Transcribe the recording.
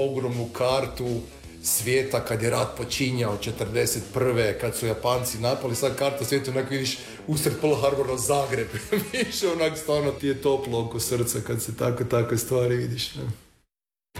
ogromnu kartu svijeta kad je rat počinjao 41. kad su Japanci napali, sad karta svijeta, onak vidiš usred Pearl Harbora Zagreb, više onak stvarno ti je toplo oko srca kad se takve stvari vidiš, ne?